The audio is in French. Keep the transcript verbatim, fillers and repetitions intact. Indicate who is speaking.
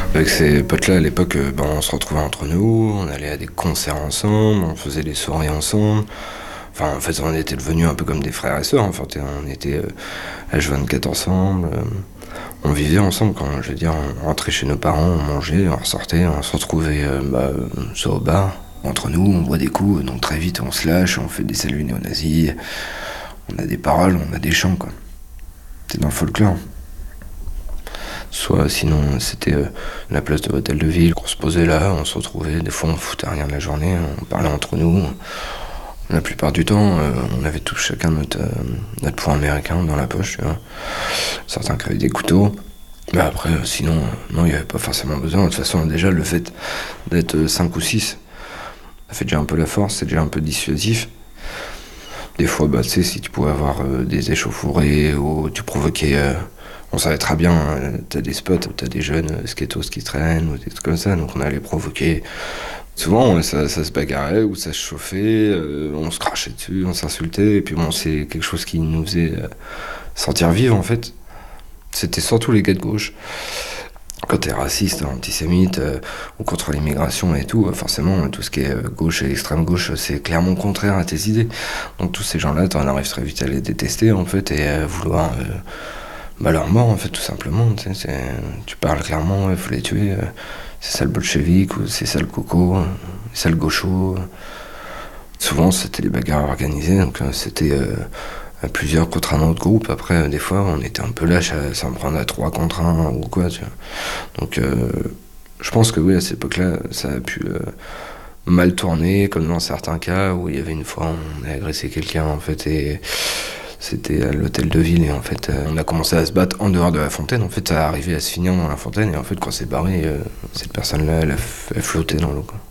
Speaker 1: Avec ces potes-là, à l'époque, euh, ben, on se retrouvait entre nous, on allait à des concerts ensemble, on faisait des soirées ensemble. Enfin, en fait, on était devenus un peu comme des frères et sœurs. Enfin, on était euh, H vingt-quatre ensemble. euh, on vivait ensemble, quand, je veux dire, on rentrait chez nos parents, on mangeait, on ressortait, on se retrouvait euh, bah, euh, soit au bar. Entre nous, on boit des coups, donc très vite, on se lâche, on fait des saluts néo-nazis. On a des paroles, on a des chants, quoi. C'est dans le folklore. Soit sinon c'était euh, la place de l'hôtel de ville, on se posait là, on se retrouvait, des fois on foutait rien de la journée, on parlait entre nous. La plupart du temps, euh, on avait tous chacun notre, euh, notre poing américain dans la poche, tu vois. Certains qui avaient des couteaux. Mais après, euh, sinon, euh, non, il n'y avait pas forcément besoin. De toute façon, déjà, le fait d'être euh, cinq ou six, ça fait déjà un peu la force, c'est déjà un peu dissuasif. Des fois, bah, tu sais, si tu pouvais avoir euh, des échauffourées ou tu provoquais. Euh, on savait très bien, euh, t'as des spots où t'as des jeunes euh, skatos qui traînent ou des trucs comme ça, donc on allait provoquer. Souvent, ouais, ça, ça se bagarrait ou ça se chauffait, euh, on se crachait dessus, on s'insultait, et puis bon, c'est quelque chose qui nous faisait euh, sentir vivre en fait. C'était surtout les gars de gauche. Quand t'es raciste, antisémite, euh, ou contre l'immigration et tout, euh, forcément, tout ce qui est euh, gauche et extrême gauche, c'est clairement contraire à tes idées. Donc tous ces gens-là, t'en arrives très vite à les détester, en fait, et à vouloir euh, bah, leur mort, en fait, tout simplement. Tu sais, c'est- tu parles clairement, il faut les tuer. euh, c'est ça le bolchevique, ou c'est ça le coco, euh, c'est ça le gaucho. Souvent, c'était des bagarres organisées, donc euh, c'était euh, à plusieurs contre un autre groupe. Après, euh, des fois, on était un peu lâche à s'en prendre à trois contre un ou quoi, tu vois. Donc, euh, je pense que oui, à cette époque-là, ça a pu euh, mal tourner, comme dans certains cas où il y avait une fois, on a agressé quelqu'un, en fait, et c'était à l'hôtel de ville, et en fait, euh, on a commencé à se battre en dehors de la fontaine. En fait, ça arrivait à se finir dans la fontaine, et en fait, quand c'est barré, euh, cette personne-là, elle, a f- elle flottait dans l'eau, quoi.